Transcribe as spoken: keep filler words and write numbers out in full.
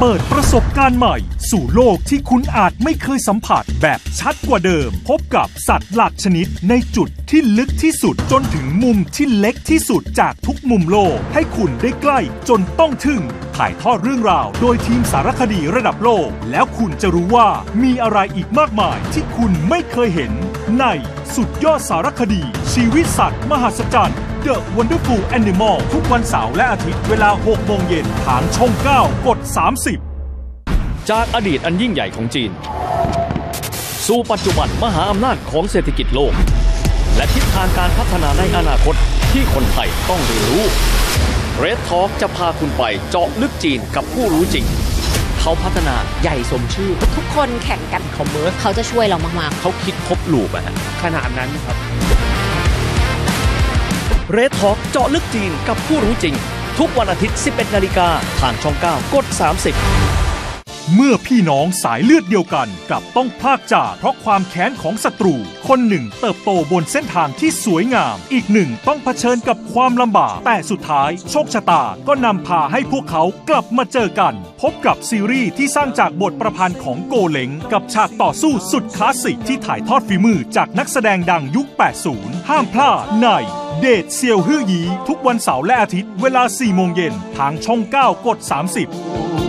เปิดประสบการณ์ใหม่สู่โลกที่คุณอาจไม่เคยสัมผัสแบบชัดกว่าเดิมพบกับสัตว์หลากชนิดในจุดที่ลึกที่สุดจนถึงมุมที่เล็กที่สุดจากทุกมุมโลกให้คุณได้ใกล้จนต้องทึ่งถ่ายทอดเรื่องราวโดยทีมสารคดีระดับโลกแล้วคุณจะรู้ว่ามีอะไรอีกมากมายที่คุณไม่เคยเห็นในสุดยอดสารคดีชีวิตสัตว์มหัศจรรย์ The Wonderful Animal ทุกวันเสาร์และอาทิตย์เวลาหกโมงเย็นทางช่องเก้ากดสามสิบจากอดีตอันยิ่งใหญ่ของจีนสู่ปัจจุบันมหาอำนาจของเศรษฐกิจโลกและทิศทางการพัฒนาในอนาคตที่คนไทยต้องเรียนรู้ Red Talk จะพาคุณไปเจาะลึกจีนกับผู้รู้จริงเขาพัฒนาใหญ่สมชื่อทุกคนแข่งกันคอมเมอร์สเขาจะช่วยเรามากๆเขาคิดครบลูปอะฮะขนาดนั้นครับ Red Talk เจาะลึกจีนกับผู้รู้จริงทุกวันอาทิตย์ สิบเอ็ดนาฬิกาทางช่องเก้ากดสามสิบเมื่อพี่น้องสายเลือดเดียวกันกลับต้องพลากจากเพราะความแค้นของศัตรูคนหนึ่งเติบโตบนเส้นทางที่สวยงามอีกหนึ่งต้องเผชิญกับความลำบากแต่สุดท้ายโชคชะตาก็นำพาให้พวกเขากลับมาเจอกันพบกับซีรีส์ที่สร้างจากบทประพันธ์ของโกเล้งกับฉากต่อสู้สุดคลาสสิกที่ถ่ายทอดฝีมือจากนักแสดงดังยุคแปดสิบห้ามพลาดในเดทเซียวฮื่อยีทุกวันเสาร์และอาทิตย์เวลาสี่โมงเย็นทางช่องเก้ากดสามสิบ